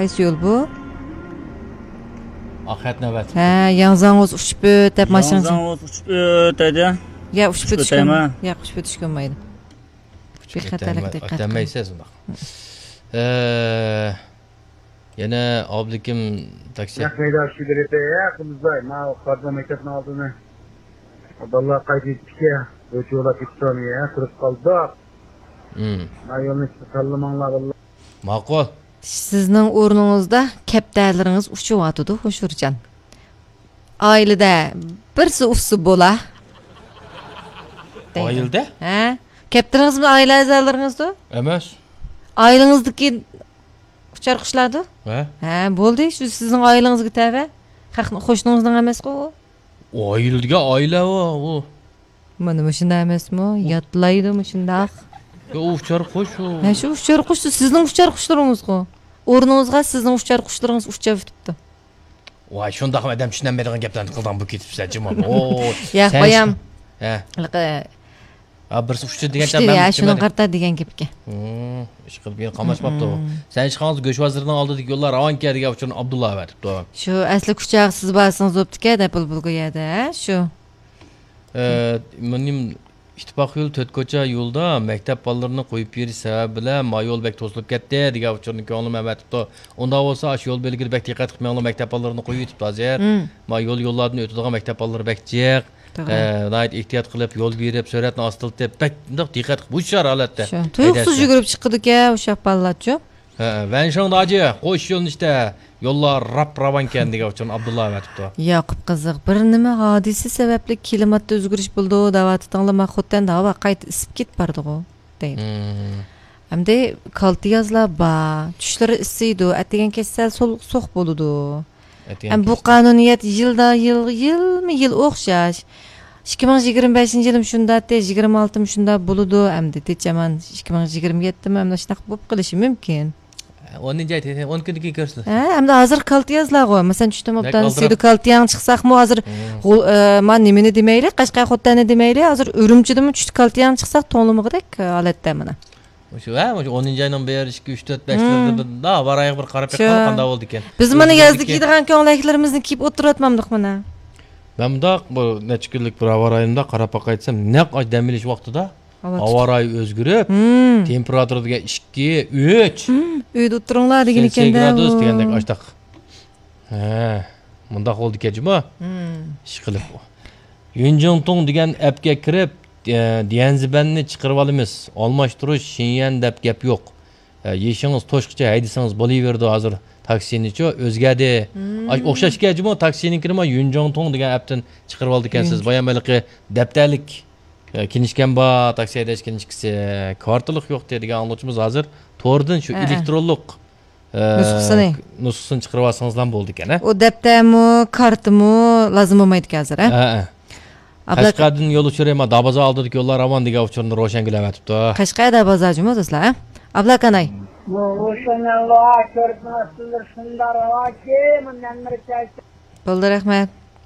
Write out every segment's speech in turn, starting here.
Qaysi yo'l bu? Oqat navbat. Ha, yanzangiz uçup ötüp maşınız. Yanzangiz uçup ötedi. Ya uçup ötüşkön. Ya uçup ötüşkönmaydı. Bir xatarlik diqqat. Ötəməysiz unda. Yana oblikim taksi. Yakmayda şu derede ya kımızdayım. Ha o karda mektebin aldığını. Vallahi kaydettik ya. Ötü yola gittim ya. Kırıp kaldı. Ha yolun içi sallamanlar vallahi. Maqul. Sizning o'rningizda kaptarlarınız uçup atıdı Hoşurcan. Ailede birsi ufsi bo'la. Ailede? Ha? Kaptarınız mı aile a'zolaringizda? Emas. Ailengizdeki uçar qushlardi? Ha? Ha, bo'ldi. Shu sizning oilangizga tava. Qo'shningizning emas-ku u. Oilga oila o. Mana shunday emasmi? Yotlaydimi shunday? Yo uçar qush o. Ha, shu uchar qush sizning uchar qushlaringiz-ku. O'rningizga sizning uchar qushlarıngiz uchab o'tibdi. Voy, shundaq odam tushunmaydigan gaplarni qildan bu ketibsan, jimon. O. Ya, qo'yam. Ha. Ha, birsi uchdi degan gap men. Ya, shuni qarta degan gapga. Ish qilib men qamashmabdi u. Sen ishxonaz go'sh vazirining oldidagi yo'llar avanka degan uchun Abdulla beribdi. Shu asli kuchaq siz basingiz o'pdi-ku, da pul qo'yadi, shu. Menim ittifoq yo'l to'rtko'cha yo'lda maktab bolalarini qo'yib berish sababi bilan ma yo'l bek to'silib ketdi degan uchun ko'nglim avatibdi. Unda bo'lsa shu yo'l belgili bek diqqat qilmay maktab bolalarini qo'yib yetibdi hozir. Ma yo'llardan o'tadigan maktab bolalari bek jiq. Nayt ehtiyot qilib yo'l berib, suratni ostiltib, bek diqqat qilib bu shar holatda. Tuyuqsiz yugurib chiqdi-ku, o'sha ballatchi. Ha, ben shundaji qo'sh yo'lni ishda yo'llar rap-ravankan degan uchun Abdulla aytibdi. Yoqub qiziq, bir nima hodisa sababli klimatda o'zgarish bo'ldi, davlat tanlamoqdan dava qayta isib ketib bordi-ku, deydi. Hamda kalti yozlar ba, tushlari isiydi, atigan kasal so'q bo'ladi. Ham bu qonuniyat yil o'xshash. 2025-yilim shunda, 26-yim shunda bo'ladi, hamda techaman 2027-mi hamda shunaqa bo'lib qilishi mumkin. 10-nji aytay, 10 kundan ko'rsin. Ha, hamda hozir kalti yozlar-ku. Masalan, tushtamabdan suydi kaltiyan chiqsaqmi, hozir men nimani demayli, Qashqar xotani demayli, hozir Urumchidimi tushdi kaltiyan chiqsaq to'nlimig'idek holatda mana. Shu 10-nji ayning beri 2 3 4 5 da varayıq bir qarab qolgan qanda bo'ldi ekan. Biz mana yozda kiydigan ko'ylaklarimizni kiyib o'tirotmamdik mana. Men bunda bu necha kunlik bir avarayimda qarab qaytsam, naq dam olish vaqtida havaray o'zgarib, temperaturasiga 2 3 uyda o'tiringlar degan ekanda. gradus degandek açtaq. Ha, bunda bo'ldi kejmo. Ish qilib. Yunjongtong degan appga kirib, Dianzibanni chiqarib olamiz. Almashtirish Shinyan deb gap yo'q. Yeshingiz to'shqicha haydisangiz bo'laverdi hozir. Taksinichi o'zgadi. O'xshash kejmo taksininkirma Yunjongtong degan appdan chiqarib oldi ekansiz. Boyamaliqi daftarlik kinishgan ba taksi haydash kinishkisi kartalik yo'q degan anglashimiz hozir to'rdan shu elektronlik nusxasini chiqarib olsangizdan bo'ldi ekan. O daftarmi, kartimi lozim bo'lmaydi hozir, ha? Qashqardan yo'l uchirayman, Dabaza oldidagi yo'llar ravon degan uchurni ro'shangilab aytibdi. Qashqarda bozorchimi do'stlar, ha? Ablakanay. Bo'ldi, rahmat.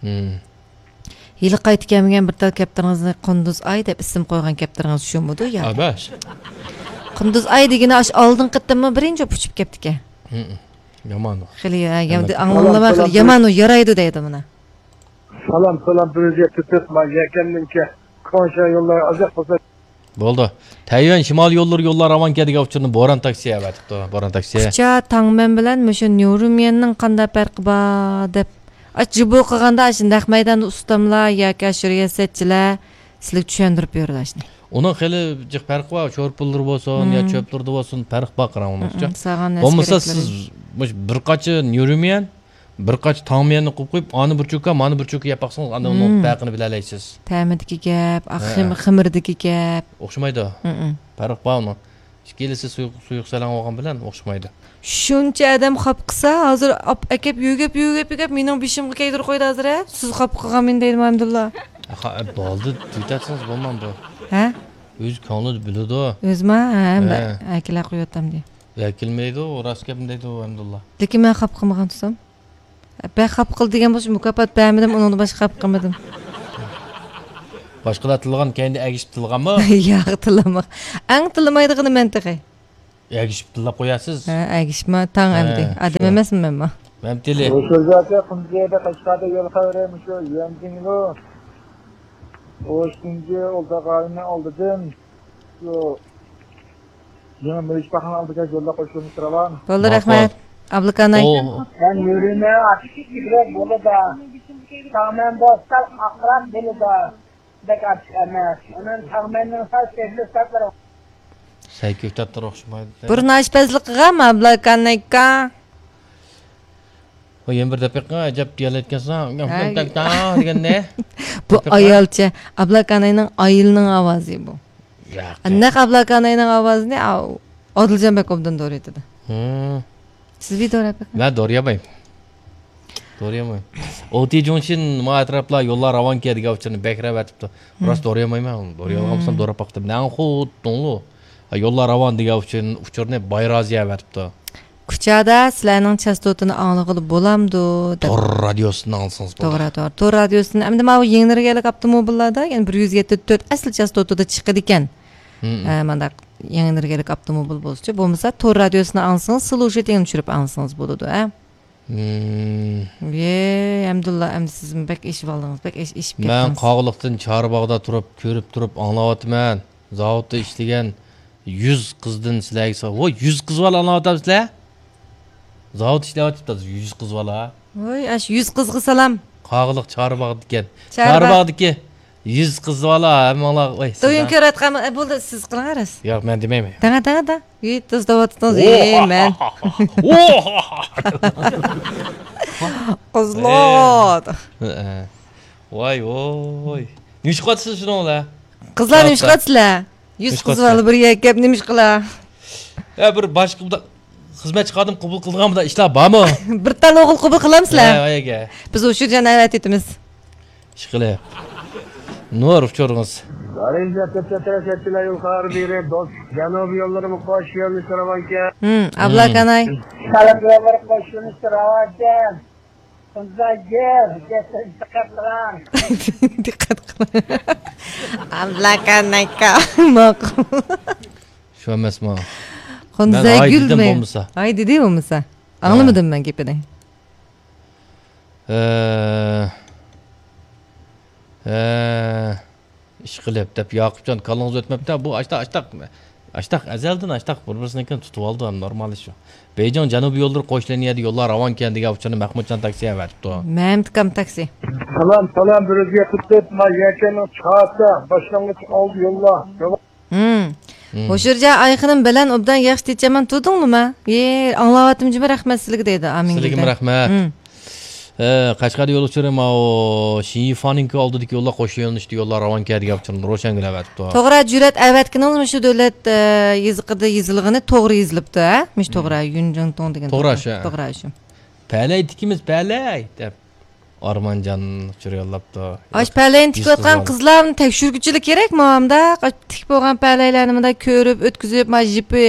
Yili qaytib kelmagan bir tal kaptaringizni Qunduz Ay deb ism qo'ygan kaptaringiz shumidi yo? Abash. Qunduz Ay degani ash oldin qittimmi birinchi uchib ketdi-ku. Yomon. Xili anglama xili yomon u yaraydi deydi mana. Salam birinci tutma yakandinki konşa yollar azaq bo'lsa. Bo'ldi. Tayvan shimol yo'llar avanka degan uchurni Boran taksiga aytibdi. Boran taksiga. Kucha tangmen bilan mushu Nyurumenning qanday farqi bor deb Jibu qilganda shundaq maydonda ustamlar yoki riyosetchilar sizga tushuntirib beradi shuni. Uning xili jiq farqi bor, cho'rpullar bo'lsin, yo cho'plarda bo'lsin, farq bor qaramangchi. Sağan bo'lmasa siz bir qacha Nyurumen, bir qacha tangmenni qo'yib qo'yib, ani bir cho'ka, mani bir cho'ka yapaqsangiz, unda uning farqini bila olasiz. Ta'midagi gap, ximirdagi gap o'xshamaydi. Farq bor uni. Ikkalisi suyuq salan olgan bilan o'xshamaydi. Shuncha adam xop qilsa, hozir akab yugib mening beshimga kaydirib qo'ydi hozir. Siz xop qilgan men deyman Abdulla. Ha, bo'ldi, tuytasangiz bo'lmadi. Ha? O'z ko'nglingiz biladi. O'zma, ha, akila qo'yatam dey. Yakilmaydi, rost gap deydi Abdulla. Lekin men xop qilmagan tursam. Ben xop qil degan bo'lsa mukofot bermadim, uni boshqa xop qilmadim. Boshqalar tilgan kendi agishib tilganmi? Yo'q, tilamoq. Ang tilmaydigini men taqay. Ergishib tillab qo'yasiz. Ha, agishma tang amdi. Adam emasmi men bu? Men tili. O'sha Qumziyada Qashqarda yo'l xabarimiz shu yamdinglo. O'shingi oldag'ayni oldidan shu yana mishpaxon oldiga yo'lda qo'shilib turaman. Bo'ldi, rahmat. Ablakanay. Ben yürüme açık gibi bunu da tamamen dostal akran bunu da dek açık emez. Onun tamamen her şeyde saklar. Sayköktatlar o'xshamaydi. Burun ashpazlik qilganmi Ablakanayga? O yana bir daqiqa ajab diyaletgansan. Deganda. Bu ayolcha Ablakanayning ayilning ovozi bu. Anaq Ablakanayning ovozini Odiljon Bekovdan doğru etdi. Siz video yapın. Ben doğru yapayım. Oti Johnson ma atrapla yollar ravan ki diye uçanı bekre vertipti. Burası doğru yapmayım ben. Doğru yapamsam doğru baktım. Ne anxut tonlu. Yollar ravan diye uçanı bayraziye vertipti. Kuchada sizlarning chastotini anglag'ili bo'lamdi deb. Tor radiosini alsanız bo'ladi. To'g'ri. Tor radiosini endi mana bu yengilroq avtomobillarda, ya'ni 174 asl chastotida chiqadi ekan. Mana yengilroq avtomobil bo'lsa, bo'lmasa tor radiosini alsangiz, слушателini tushirib alsangiz bo'ladi, ha? Alhamdulillah, endi siz bek eshib oldingiz, bek eshib ketdingiz. Men Qog'liqdan Charbog'da turib, ko'rib turib anglayapman. Zavodda ishlagan 100 qizdan sizlarga, voy 100 qiz bola anglayapsizlar? Zavod ishlayapti, 100 qiz bola. Voy, ash 100 qizga salom. Qog'liq Charbog'da ekan. Charbog'dagi 100 qiz bola, hammalar, voy. To'yin ko'rayotgan bo'ldi, siz qilarsiz. Yo'q, men demayman. Da. Yettiz davatdan men. Qizlar. Voy. Nish qotsizlar shuninglar. Qizlar nish qotsizlar. 100 qiz bola bir yakab nimish qilar. Bir boshqa xizmatchi xodim qabul qilganimda ishlar bormi? Bir tal o'g'il qabul qilamsizlar? Ha, aka. Biz o'sha janoat etamiz. Ish qilib. Nur uçurunuz. Ayrıca tepetere settiler yukarı biri dost Janub yollarımı koşuyormuş Ravanke. Ablakanay. Salak yolları koşuyormuş Ravanke. Kızlar gel, dikkat kılan. Dikkat kılan. Ablakanayka. Maqul. Şu emasmi? Xonzay gülme. Ay dedi bo'lmasa. Anglamadim men gapini. İş qilib deb Yoqubjon kalıngiz o'tmabdi. Bu açtaq azaldan açtaq bir-birisinikini tutib oldi, ham normal ish. Beyjon Janubiy yo'llar qo'shlanadi, yo'llar ravon ekan degan uchun Mahmudjon taksiga beribdi. Men tikam taksi. Salam birizga tutma yakani chiqsa boshlang'ich oldi yo'llar. O'shirja ayxinim bilan obdan yaxshi techaman tudingmi? Anglawatim jima rahmat sizlarga dedi. Amin. Sizlarga rahmat. Qashqar yo'l uchirim o Shifaninki oldidagi yo'llar qo'shilishdi, yo'llar ravon keladigan uchun ro'shan qilyapti. To'g'ri, jur'at avatkiningizmi shu davlat yiziqida yozilgani to'g'ri yozilibdi, ha? Mish to'g'ri, Yunjongtong degan. To'g'ri shu. Palay tikimiz palay deb Armanjon uchur yo'llabdi. Ash palayni tikayotgan qizlarni tekshiruvchilik kerakmi hamda? Tik bo'lgan palaylarni bunday ko'rib, o'tkazib, majipi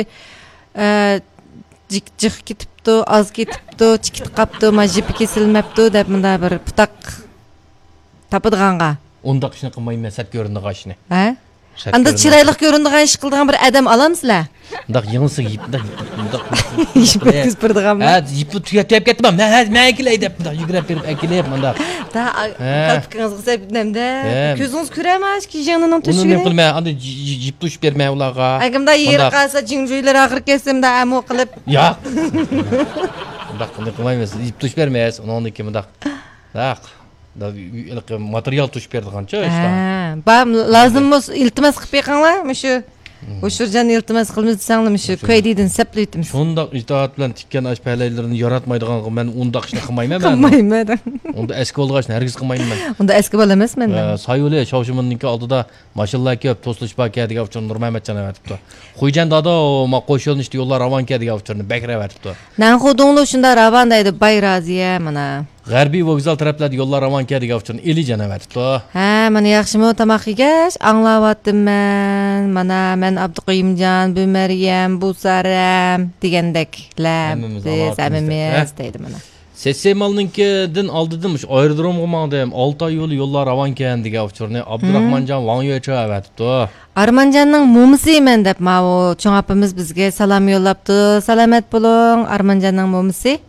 jik ketibdi, az ketibdi, chikit qapti, majipi kesilmabdi deb bunda bir putaq tapidiganga. Undaq ishni qilmayman, sat ko'rindigan ishni. Ha? Anda chiroyli ko'rindigan ish qildigan bir odam olamsizlar? Undaq yig'insiz undaq ish bitkizdirganmi? Ha, yipni tugatib ketdim. Men akilay deb yugurib berib akilay bunda. Da qalbingizga sabitnemda ko'zingiz ko'ramas ki janining tushini. Uni qilmay, anda yip tush bermay ularga. Agimda yer qalsa jinjoylar og'ir kesimda amo qilib. Yo'q. Undaq qilmaymiz. Yip tush bermaysiz. Uningki bundaq. Yo'q. Material tush berdigancha işte. Bam lazım iltimos qilib beqinglar, shu o'shirjan iltimos qilmiz desanglar, shu ko'ydiydan saplaytimiz. Shundaq itoat bilan tikkan ash palaylarni yaratmaydigan men undaq ishni qilmayman men. Qilmayman. Unda eski bo'lg'achni hargiz qilmayman. Unda eski bo'la emasman men. Sayuli Shovshiminning oldida mashinalar ko'p to'silish bakadiga uchun Nurmamatjon aytibdi. Qo'yjan dado ma qo'shilishdi yo'llar ravon kadiga uchun bakra aytibdi. Nan xudongli shunda ravon deydi Bayraziya mana. G'arbiy vokzal taraflarda yo'llar ravon kadiga uchun Elijana aytibdi. Ha, mana yaxshimi tamoq yegash anglayapman. Mana men Abduqoyimjon, bu Maryam, bu Saram degandeklar. Biz hamimiz deydi mana. Sesemalninkidan oldidan shu aerodromga mangdim. 6 oy yo'li yo'llar ravon ekan degan uchurni Abdurahmonjon Vanyocha avatibdi. Armanjanning mo'misiman deb ma o cho'ng apamiz bizga salom yo'llabdi. Salomat bo'ling, Armanjanning mo'misi.